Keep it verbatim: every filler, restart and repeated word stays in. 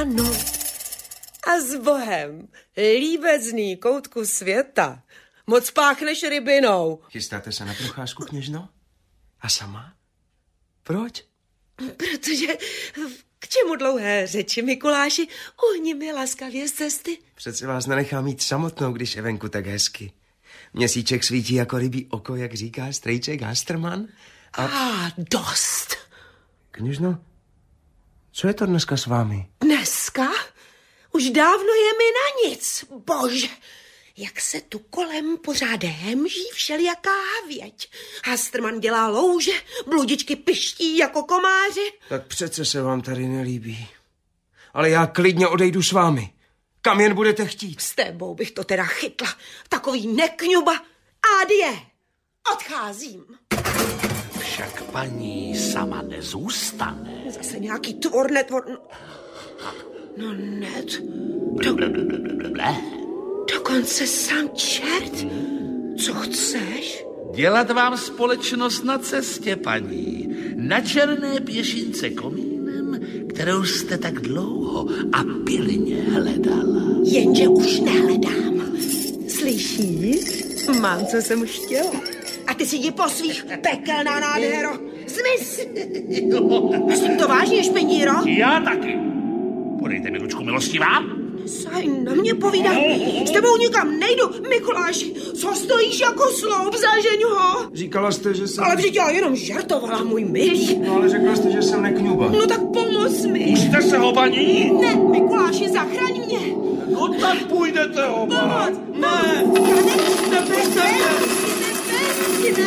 Ano. A s Bohem, líbezný koutku světa, moc páchneš rybinou. Chystáte se na procházku, kněžno? A sama? Proč? Protože k čemu dlouhé řeči, Mikuláši? Uhni mi laskavě z cesty. Přece vás nenechám mít samotnou, když je venku tak hezky. Měsíček svítí jako rybí oko, jak říká strejček Hasterman. A ah, dost. Kněžno, co je to dneska s vámi? Dneska? Už dávno je mi na nic, bože. Jak se tu kolem pořád hemží všelijaká havěť. Hasterman dělá louže, bludičky piští jako komáři. Tak přece se vám tady nelíbí. Ale já klidně odejdu s vámi. Kam jen budete chtít. S tebou bych to teda chytla. Takový nekňuba. Adie. Odcházím. Však paní sama nezůstane. Zase nějaký tvor, netvor... No, no net. Do... Dokonce sám čert. Co chceš? Dělat vám společnost na cestě, paní. Na černé pěšince komínem, kterou jste tak dlouho a pilně hledala. Jenže už nehledám. Slyšíš? Mám, co jsem chtěla. A ty si jdi po svých, pekelná nádhero. Zmiz! Myslím to vážně, špeníro? Já taky. Podejte mi ručku, milostivá. Saj na mě povídá. S tebou nikam nejdu, Mikuláši. Co stojíš jako sloup, zažeň ho? Říkala jste, že jsem... Ale vždyť já jenom žartovala, můj milý. No ale řekla jste, že jsem nekňuba. No tak pomoz mi. Pusťte se ho, paní. Ne, Mikuláši, zachraň mě. No tak půjdete ho, Pomoc. Ne. Ne. Ne. Ne. Ne. Ne.